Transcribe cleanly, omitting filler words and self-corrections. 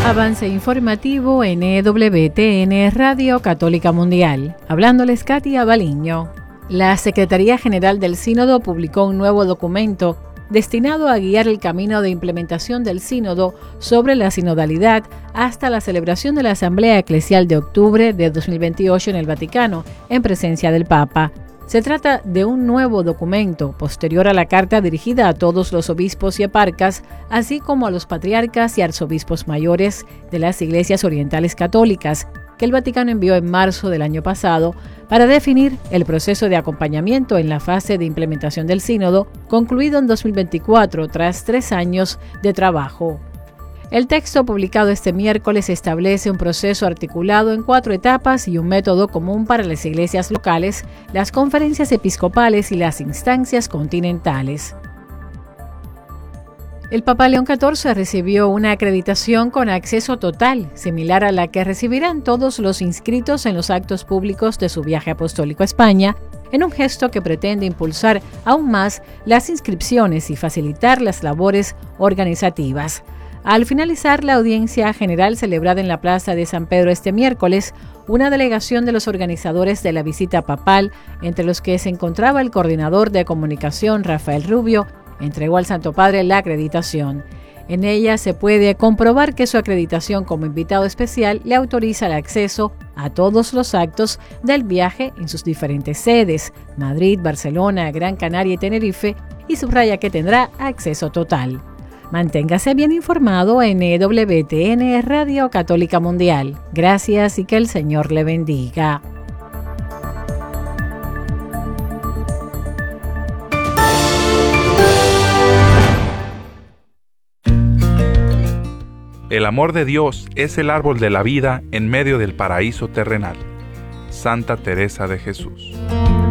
Avance informativo en EWTN Radio Católica Mundial. Hablándoles Katia Baliño. La Secretaría General del Sínodo publicó un nuevo documento destinado a guiar el camino de implementación del Sínodo sobre la sinodalidad hasta la celebración de la Asamblea Eclesial de octubre de 2028 en el Vaticano, en presencia del Papa. Se trata de un nuevo documento posterior a la carta dirigida a todos los obispos y eparcas, así como a los patriarcas y arzobispos mayores de las iglesias orientales católicas, que el Vaticano envió en marzo del año pasado para definir el proceso de acompañamiento en la fase de implementación del sínodo, concluido en 2024 tras 3 años de trabajo. El texto publicado este miércoles establece un proceso articulado en 4 etapas y un método común para las iglesias locales, las conferencias episcopales y las instancias continentales. El Papa León XIV recibió una acreditación con acceso total, similar a la que recibirán todos los inscritos en los actos públicos de su viaje apostólico a España, en un gesto que pretende impulsar aún más las inscripciones y facilitar las labores organizativas. Al finalizar la audiencia general celebrada en la Plaza de San Pedro este miércoles, una delegación de los organizadores de la visita papal, entre los que se encontraba el coordinador de comunicación Rafael Rubio, entregó al Santo Padre la acreditación. En ella se puede comprobar que su acreditación como invitado especial le autoriza el acceso a todos los actos del viaje en sus diferentes sedes, Madrid, Barcelona, Gran Canaria y Tenerife, y subraya que tendrá acceso total. Manténgase bien informado en EWTN Radio Católica Mundial. Gracias y que el Señor le bendiga. El amor de Dios es el árbol de la vida en medio del paraíso terrenal. Santa Teresa de Jesús.